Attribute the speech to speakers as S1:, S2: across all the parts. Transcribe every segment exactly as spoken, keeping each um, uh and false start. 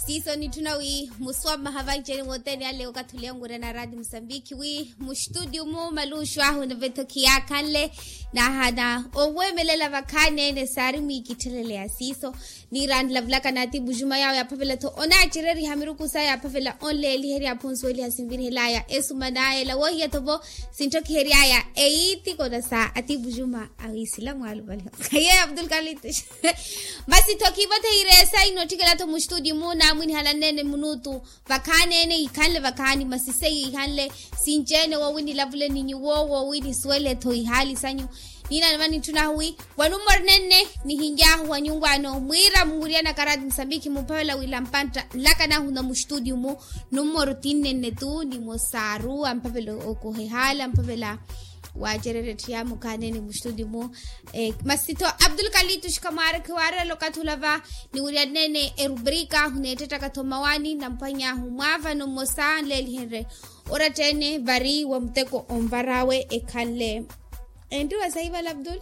S1: Siso ni tunawi muswab mahavanje woteni ale wakatulia ngure na radio Msambiki wi mu studio mu malushwa hu na veto kia kanle na hada owe melela vakane ne sari mi kitelele ya siso ni rand lavlaka nati bujuma yao ya pavela to ona chireri hamiruku sa ya pavela onle li heri aponso ili hasimbiri helaya esu manaye la wohi atobo sintoki heri aya eiti kona sa ati bujuma awisila mwalu bali kaye Abdul Kalitish basi toki bote iresa inotikela to mu studio mu na mwini halanene munutu vakane ne ikanle vakani masisei ikanle sinjene wa wini lavule ninyi wo wo wini swele to ihali sanyu nina namani tunahui wanumor nene ni hinja wanyungwano mwira munguriana karadi Msambiki mupawela wilampanta laka na huna mu studio mu numor tinene tu ni mosaru ampavelo okohehala ampavela wajerere tia mukaneni mu studio mu eh, masito Abdul Kalitish kamara kwara lokatulava ni urianene e rubrika huneteta katomawani nampanya humava no mosa leli henre ora tene vari wa mteko omvarawe ekanle endo wasaiva Abdul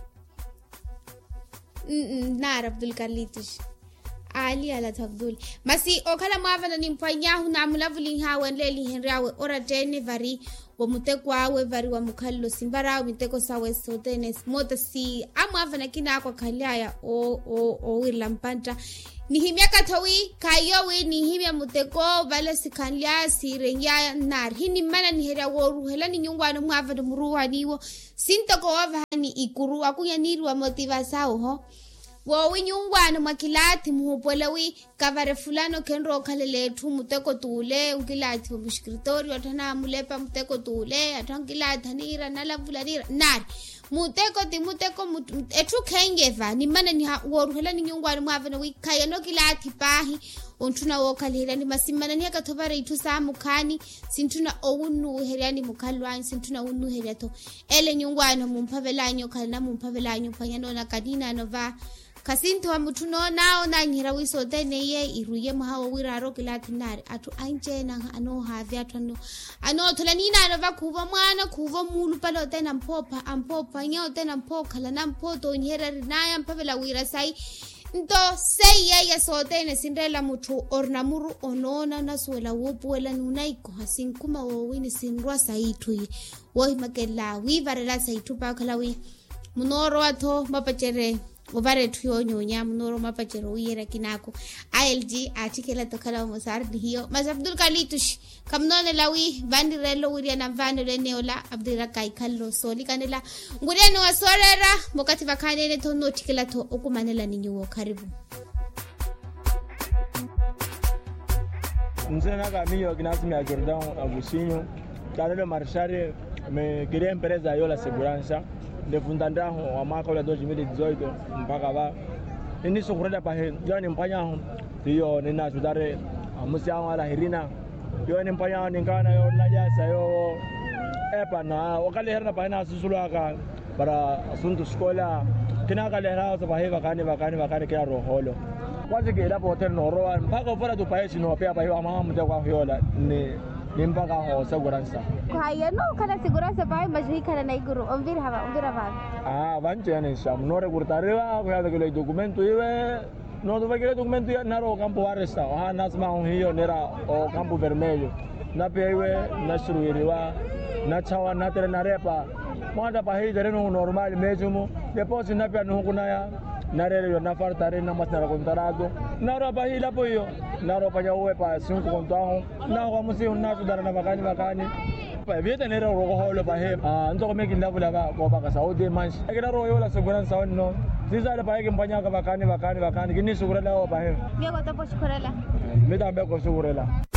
S1: mm na Abdul Kalitish ali ala Abdul masi okala mwava na nimpanya huna mulavuli hawe leli henre awe ora tene vari wa muteko awe vari wa mukhallo simbara miteko sawe sotene mota si amava na kina kwa kalaya o o o wilampanta ni himya katawi kayowi ni himya muteko bale sikanlia sirenya nar hini mana ni hera woru hela ni nyungwana mwava de muruwa niwo sintoko wava ni ikuru akunya niru wa motiva sao ho wo winyungwana makilati muhopolewi kavare fulano kenro kalele tu muteko tule ukilati obiskritorio tana mulepa muteko tule atangila thanira nala vulanira nar muteko ti muteko etu kengeva ni mana ni woru hela ni nyungwana mwava wi kaya no kilati pahi ontuna wo kalira ni masimana ni akatobare itu sa mukani sintuna owunu heriani mukalwan sintuna unu heriato ele nyungwana mumpavelanyo kana mumpavelanyo panyano na kadina nova kasinto wa mutuno nao na nyira wiso tene ye iruye mahawa wiraro kilatinari atu anje na ano havi atu ano ano tulanina anova kuva mwana kuva mulu palo tena mpopa ampopa nyao tena mpoka lana mpoto nyera rinaya mpavela wira sai nto sei ya ya sotene sindela mutu ornamuru onona na suela wopu wela nunaiko hasinkuma wawini sinrua saitu wohi makela wivarela saitu pa kalawi munoro ato mapachere obare tuyo nyonya mnoro mapachero yera kinako I L G atikela tokala mosar hiyo mas Abdul Kalitish kamnone lawi bandirelo wiria na vanele neola Abdirakai kallo soli kanela nguria no asorera mokati vakanene to notikela to okumanela ninyo karibu
S2: Nzena kamiyo kinasimi ya Jordan Agusinho kanelo marshare me queria empresa yola segurança de fundandaho wa mwaka wa dois mil e dezoito mpaka ba iniso kurenda pa yani mpanya hiyo nina sudare amusia wala hirina yo ni mpanya ningana yo najasa yo epa na wakale herna pa ina susulaka para asunto skola kina kale hera so pahiva kani bakani bakani kia roholo kwazi ke lapo hotel no roa mpaka fora tu paesi no pia pa hiyo ama mte kwa hiola ni nimpaka ho segurança
S1: kaya no kana segurança pai majhi kana na iguru ombir hava ombir hava
S2: ah vanche yani sham no recurtareva kwa de que documento iwe no do que documento ya naro campo arresta ah nasma on hiyo nera o campo vermelho na peiwe na shuruiriwa na chawa na tere na repa mwanda pa hiyo tereno normal mejumo depois na pia no kunaya narere yo na fartare na masnara contrato naro pa hiyo lapo hiyo naro pa yawe pa cinco contaho na kwa musi na sudara na bakani bakani pa viete nere rogo holo pa he ah ndo kome kinda bula ba ko ba ka saudi manch ekira ro yo la segurança no sisa le pa ke mpanya ka bakani bakani bakani kini sugurela o pa he
S1: mie ko to po sugurela
S2: me tambe ko sugurela